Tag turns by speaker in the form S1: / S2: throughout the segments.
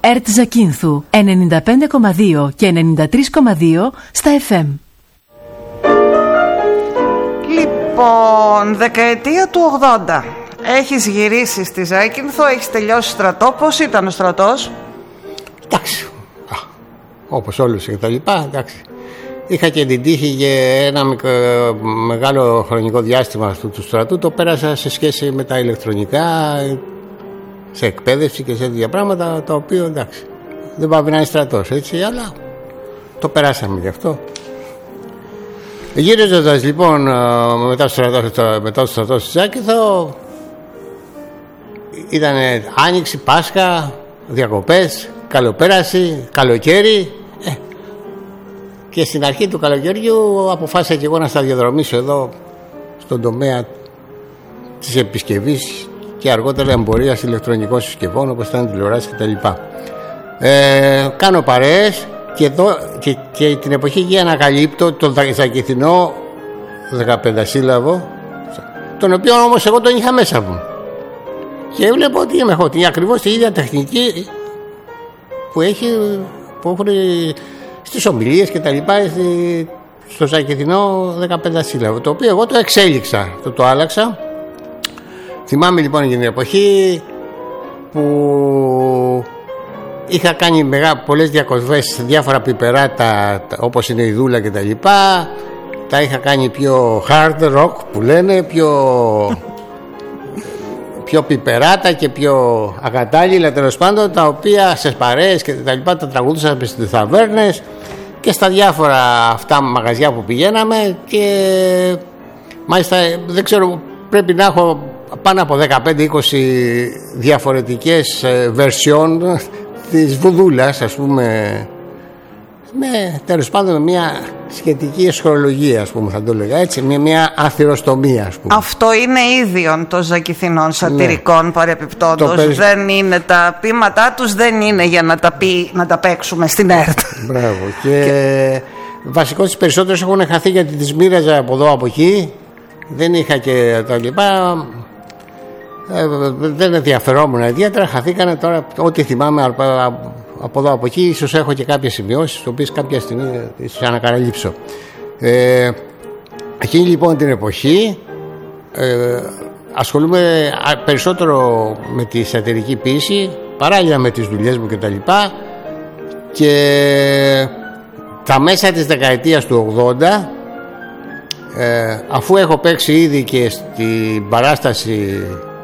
S1: ΕΡΤ Ζακίνθου 95,2 και 93,2 στα FM.
S2: Λοιπόν, δεκαετία του 80. Έχεις γυρίσει στη Ζάκυνθο, έχεις τελειώσει στρατό. Πώς ήταν ο στρατός?
S3: Εντάξει, όπως όλους και τα λοιπά, εντάξει. Είχα και την τύχη για ένα μεγάλο χρονικό διάστημα του στρατού. Το πέρασα σε σχέση με τα ηλεκτρονικά, σε εκπαίδευση και σε τέτοια πράγματα, τα οποία εντάξει, δεν πάει να είναι στρατός, έτσι, αλλά το περάσαμε γι' αυτό. Γύριζοντας λοιπόν μετά το στρατό στη Ζάκυνθο, ήταν Άνοιξη, Πάσχα, διακοπές, καλοπέραση, καλοκαίρι. Και στην αρχή του καλοκαιριού αποφάσισα και εγώ να σταδιοδρομήσω εδώ στον τομέα της επισκευής και αργότερα εμπορίας ηλεκτρονικών συσκευών, όπως ήταν τηλεοράσεις κτλ. Κάνω παρέες και, εδώ, και την εποχή εκεί ανακαλύπτω τον Ζακυνθινό 15 σύλλαβο, τον οποίο όμως εγώ τον είχα μέσα μου. Και βλέπω ότι έχω ακριβώς την ίδια τεχνική που έχουν στις ομιλίες και τα λοιπά στο Ζακυνθινό 15 σύλλαβο, το οποίο εγώ το εξέλιξα, το άλλαξα. Θυμάμαι λοιπόν για την εποχή που είχα κάνει πολλές διακοπές σε διάφορα πιπεράτα, όπως είναι η Δούλα και τα λοιπά. Τα είχα κάνει πιο hard rock που λένε, πιο πιπεράτα και πιο ακατάλληλα, τέλος πάντων, τα οποία σε παρέες και τα λοιπά τα τραγουδούσα στις ταβέρνες και στα διάφορα αυτά μαγαζιά που πηγαίναμε. Και μάλιστα δεν ξέρω, πρέπει να έχω πάνω από 15-20 διαφορετικές version της βουδούλας, ας πούμε, με τέλος πάντων μια σχετική αισχρολογία, ας πούμε, θα το έλεγα έτσι, μια αθυροστομία, ας πούμε. Αυτό είναι ίδιον των Ζακυνθινών σατυρικών, ναι, παρεπιπτόντως. Δεν είναι τα ποίηματά τους, δεν είναι για να τα παίξουμε στην ΕΡΤ. Μπράβο. Και βασικώς τις περισσότερες έχουν χαθεί γιατί τις μοίραζα από εδώ από εκεί. Δεν είχα και τα λοιπά. Δεν ενδιαφερόμουν ιδιαίτερα. Χαθήκανε τώρα. Ό,τι θυμάμαι από εδώ από εκεί, ίσως έχω και κάποιες σημειώσεις, τις οποίες κάποια στιγμή ίσως ανακαλύψω. Εκείνη λοιπόν την εποχή ασχολούμαι περισσότερο με τη σατυρική ποίηση, παράλληλα με τις δουλειές μου κτλ. Και τα μέσα της δεκαετίας του 80, αφού έχω παίξει ήδη και στην παράσταση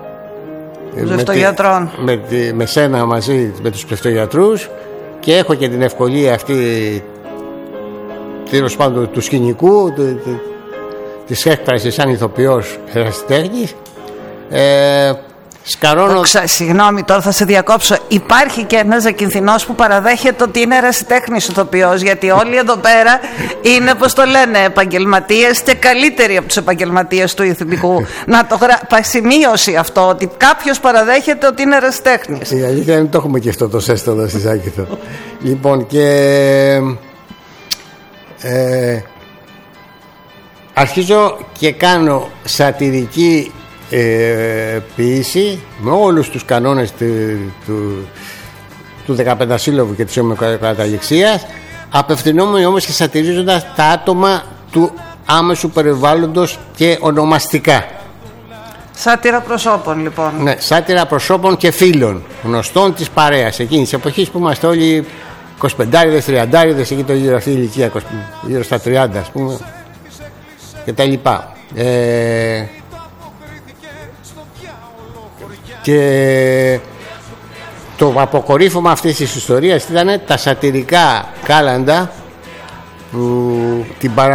S3: με σένα μαζί με τους ψευτογιατρούς και έχω και την ευκολία αυτή, τέλος πάντων, του σκηνικού, της έκφρασης σαν ηθοποιός ερασιτέχνης. Σκαρώνω... Συγγνώμη, τώρα θα σε διακόψω. Υπάρχει και ένας Ζακυνθινός που παραδέχεται ότι είναι ερασιτέχνης ηθοποιός, γιατί όλοι εδώ πέρα είναι, πώς το λένε, επαγγελματίες και καλύτεροι από τους επαγγελματίες του ηθοποιικού. Να το σημείωση αυτό, ότι κάποιος παραδέχεται ότι είναι ερασιτέχνης. Η αλήθεια είναι το έχουμε και αυτό το σέστο εδώ στη Ζάκυνθο. Λοιπόν, και αρχίζω και κάνω σατυρική ποίηση με όλους τους κανόνες του 15 σύλλαβου και της ομοιοκαταληξίας, απευθυνόμενοι όμως και σατυρίζοντας τα άτομα του άμεσου περιβάλλοντος και ονομαστικά. Σάτυρα προσώπων λοιπόν. Ναι, σάτυρα προσώπων και φίλων γνωστών της παρέας εκείνης της εποχής που είμαστε όλοι 25-30, εκεί το γύρω αυτή η ηλικία, γύρω στα 30 ας πούμε και τα λοιπά. Και το αποκορύφωμα αυτής της ιστορίας ήταν τα σατυρικά κάλαντα που την